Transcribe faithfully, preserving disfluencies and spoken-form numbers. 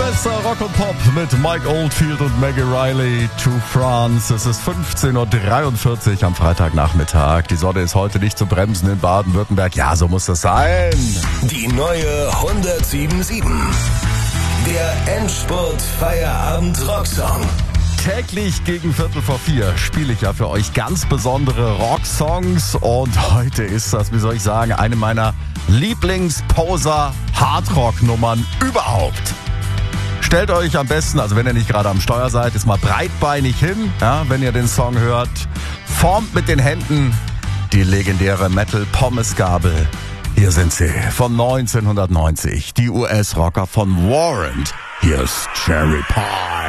Bester Rock und Pop mit Mike Oldfield und Maggie Riley to France. Es ist fünfzehn Uhr dreiundvierzig am Freitagnachmittag. Die Sonne ist heute nicht zu bremsen in Baden-Württemberg. Ja, so muss das sein. Die neue hundertsieben Komma sieben. Der Endspurt-Feierabend-Rocksong. Täglich gegen Viertel vor vier spiele ich ja für euch ganz besondere Rocksongs. Und heute ist das, wie soll ich sagen, eine meiner Lieblings-Poser-Hardrock-Nummern überhaupt. Stellt euch am besten, also wenn ihr nicht gerade am Steuer seid, ist mal breitbeinig hin, ja, wenn ihr den Song hört. Formt mit den Händen die legendäre Metal-Pommesgabel. Hier sind sie von neunzehnhundertneunzig, die U S-Rocker von Warrant. Hier ist Cherry Pie.